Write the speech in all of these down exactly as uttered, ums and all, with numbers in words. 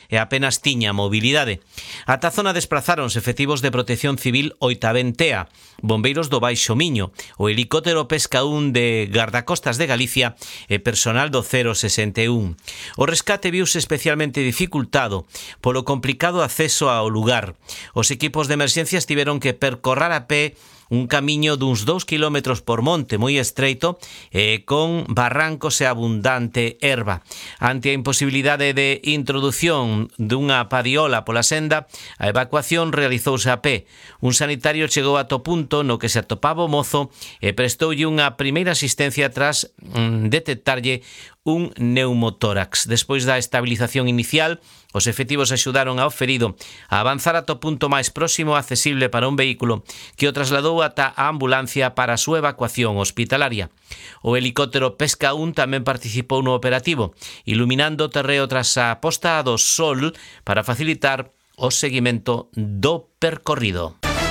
e apenas tiña mobilidade. Ata a zona desprazáronse efectivos de Protección Civil Oitaventea, bombeiros do Baixo Miño, o helicóptero Pesca un de Gardacostas de Galicia e personal do cero sesenta e un. O rescate viuse especialmente dificultado polo complicado acceso ao lugar. Os equipos de emerxencias tiveron que percorrer a pé un camiño duns dous kilómetros por monte moi estreito e con barrancos e abundante erva. Ante a imposibilidade de introdución dunha padiola pola senda, a evacuación realizouse a pé. Un sanitario chegou ata o punto no que se atopaba o mozo e prestoulle unha primeira asistencia tras mm, detectarlle un neumotórax. Despois da estabilización inicial, os efectivos axudaron ao ferido a avanzar ata o punto máis próximo accesible para un vehículo que o trasladou ata a ambulancia para a súa evacuación hospitalaria. O helicóptero Pesca un tamén participou no operativo, iluminando o terreo tras a posta do sol para facilitar o seguimento do percorrido.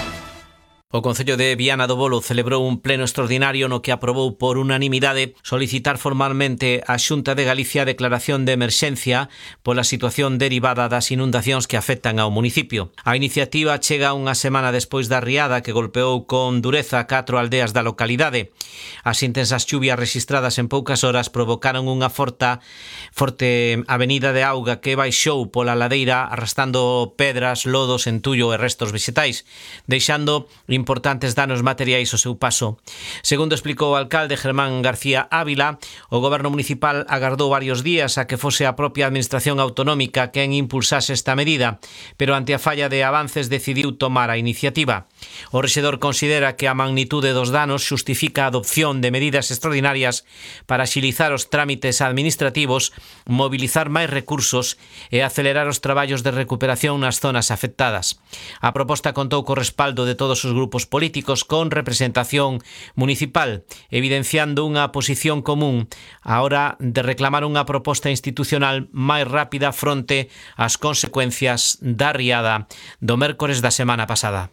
O Concello de Viana do Bolo celebrou un pleno extraordinario no que aprobou por unanimidade solicitar formalmente á Xunta de Galicia a declaración de emerxencia pola situación derivada das inundacións que afectan ao municipio. A iniciativa chega unha semana despois da riada que golpeou con dureza catro aldeas da localidade. As intensas chuvias registradas en poucas horas provocaron unha forta, forte avenida de auga que baixou pola ladeira arrastando pedras, lodos, entullo e restos vegetais, deixando importantes danos materiais ao seu paso. Segundo explicou o alcalde Germán García Ávila, o goberno municipal agardou varios días a que fose a propia administración autonómica quen impulsase esta medida, pero ante a falla de avances decidiu tomar a iniciativa. O rexedor considera que a magnitude dos danos xustifica a adopción de medidas extraordinarias para axilizar os trámites administrativos, mobilizar máis recursos e acelerar os traballos de recuperación nas zonas afectadas. A proposta contou co respaldo de todos os grupos políticos con representación municipal, evidenciando unha posición común á hora de reclamar unha proposta institucional máis rápida fronte ás consecuencias da riada do mércores da semana pasada.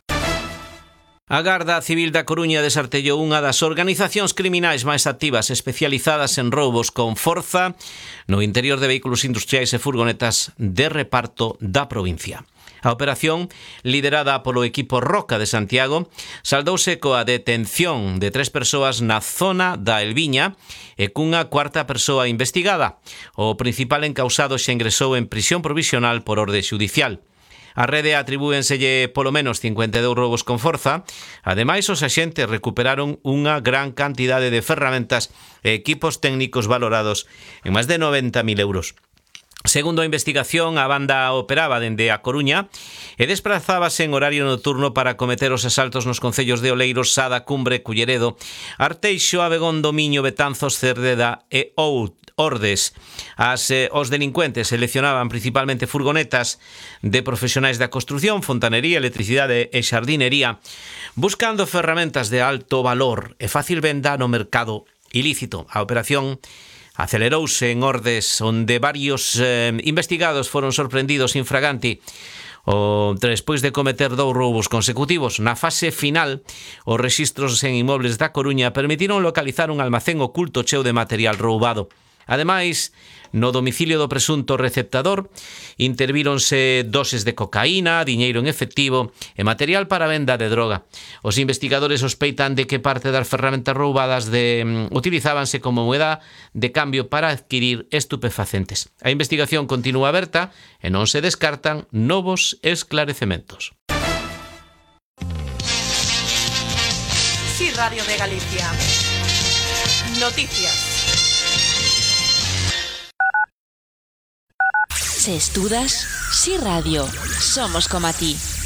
A Garda Civil da Coruña desartellou unha das organizacións criminais máis activas especializadas en roubos con forza no interior de vehículos industriais e furgonetas de reparto da provincia. A operación, liderada polo equipo Roca de Santiago, saldouse coa detención de tres persoas na zona da Elviña e cunha cuarta persoa investigada. O principal encausado xa ingresou en prisión provisional por orde xudicial. A rede atribúenselle polo menos cincuenta e dous roubos con forza. Ademais, os axentes recuperaron unha gran cantidade de ferramentas e equipos técnicos valorados en máis de noventa mil euros. Segundo a investigación, a banda operaba dende a Coruña e desprazábase en horario nocturno para cometer os asaltos nos concellos de Oleiros, Sada, Cumbre, Culleredo, Arteixo, Abegondo, Miño, Betanzos, Cerdeda e Ordes. As, eh, os delincuentes seleccionaban principalmente furgonetas de profesionais da construción, fontanería, electricidade e xardinería, buscando ferramentas de alto valor e fácil venda no mercado ilícito. A operación acelerouse en Ordes, onde varios eh, investigados foron sorprendidos infraganti o, despois de cometer dous roubos consecutivos. Na fase final, os rexistros en inmobles da Coruña permitiron localizar un almacén oculto cheo de material roubado. Ademais, no domicilio do presunto receptador intervíronse doses de cocaína, diñeiro en efectivo e material para venda de droga. Os investigadores sospeitan de que parte das ferramentas roubadas de, um, utilizábanse como moeda de cambio para adquirir estupefacentes. A investigación continúa aberta e non se descartan novos esclarecementos. Sí, Radio de Galicia. Noticias. Se estudas, Sí Radio, somos como a ti.